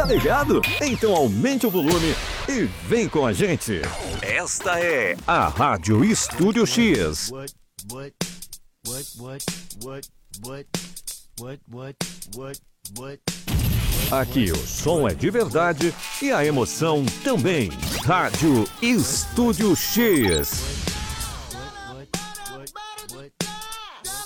Tá ligado? Então aumente o volume e vem com a gente. Esta é a Rádio Estúdio X. Aqui o som é de verdade e a emoção também. Rádio Estúdio X.